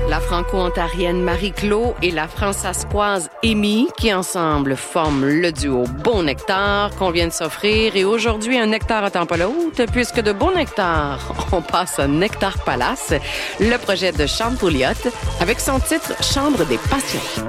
La franco-ontarienne Marie-Claude et la françaiscoise Amy, qui ensemble forment le duo Bon Nectar qu'on vient de s'offrir. Et aujourd'hui, un nectar à temps pas l'autre, puisque de Bon Nectar, on passe à Nectar Palace, le projet de Sean Pouliot, avec son titre Chambre des passions.